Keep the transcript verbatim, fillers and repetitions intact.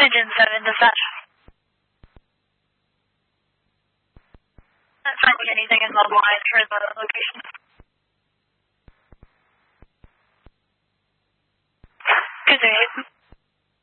Engine seven, dispatch. Not finding anything in mobilized for the location. Good day.